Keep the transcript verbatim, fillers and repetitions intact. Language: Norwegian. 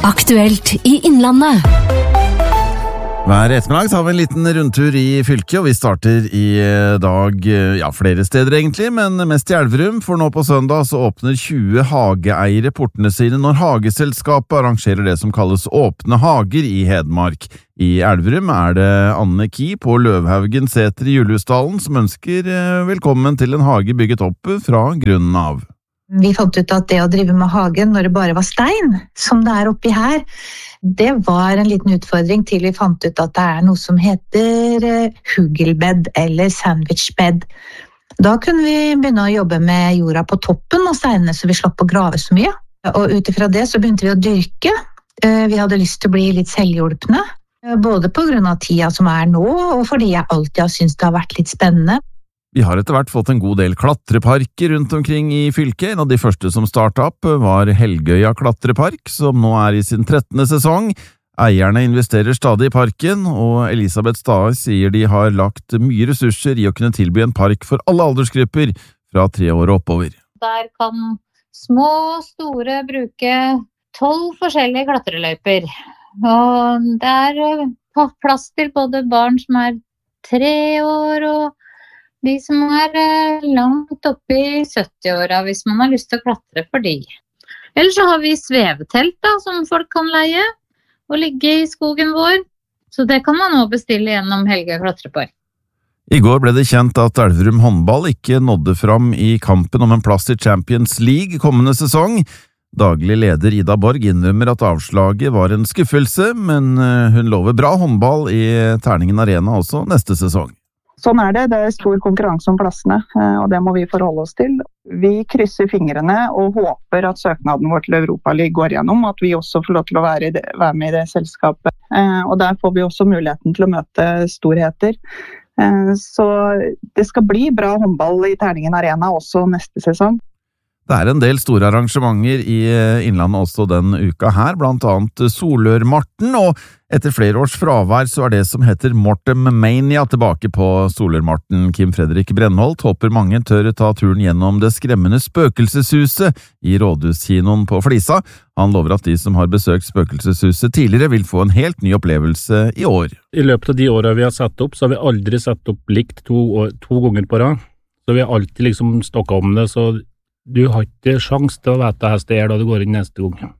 Aktuelt i Innlandet. Hver ettermiddag har vi en liten rundtur i fylket, og vi starter i dag, ja, flere steder egentlig, men mest i Elverum, for nå på søndag så åpner tjue hageeiere portene sine når Hageselskapet arrangerer det som kalles Åpne hager i Hedmark. I Elverum er det Anne Ki på Løvhaugen seter i Juliusdalen som ønsker velkommen til en hage bygget opp fra grunnen av. Vi fant ut at det å drive med hagen når det bare var stein, som det er oppi her, det var en liten utfordring til vi fant ut at det er noe som heter hugelbed eller sandwichbed. Da kunne vi begynne å jobbe med jorda på toppen av steinene så vi slapp å grave så mye. Og utifra det så begynte vi å dyrke. Vi hadde lyst til å bli litt selvhjulpne, både på grunn av tida som er nå, og fordi jeg alltid har syntes det har vært litt spennende. Vi har etter hvert fått en god del klatreparker rundt omkring i fylket. En av de første som startet opp var Helgøya klatrepark, som nå er i sin trettende sesong. Eierne investerer stadig i parken, og Elisabeth Stae sier de har lagt mye ressurser i å kunne tilby en park for alle aldersgrupper fra tre år og oppover. Der kan små og store bruke tolv forskjellige klatreløyper. Og det er plass til både barn som er tre år og de som er langt oppe i sytti-åra, hvis man har lyst til å klatre for de. Ellers så har vi svevetelt da, som folk kan leie og ligge i skogen vår. Så det kan man også bestille gjennom Helgøya klatrepark. I går ble det kjent at Elverum håndball ikke nådde fram i kampen om en plass i Champions League kommende sesong. Daglig leder Ida Borg innrømmer at avslaget var en skuffelse, men hun lover bra håndball i Terningen Arena også neste sesong. Sånn er det, det er stor konkurranse om plassene, og det må vi forholde oss til. Vi krysser fingrene og håper at søknaden vår til Europa League går gjennom, at vi også får lov til å være, det, være med i det selskapet. Og der får vi også muligheten til å møte storheter. Så det skal bli bra håndball i Terningen Arena også neste sesong. Det er en del store arrangementer i Innlandet også den uka her, blant annet Solørmarten, og etter flere års fravær så er det som heter Mortem Mania tilbake på Solørmarten. Kim Fredrik Brennholt håper mange tør ta turen gjennom det skremmende spøkelseshuset i Rådhuskinoen på Flisa. Han lover at de som har besøkt spøkelseshuset tidligere vil få en helt ny opplevelse i år. I løpet av de årene vi har satt opp, så har vi aldri satt opp likt to, to ganger på rad. Så vi har alltid liksom stokket om det, så du har ikke sjans til å vite hva det er da du går inn neste gang.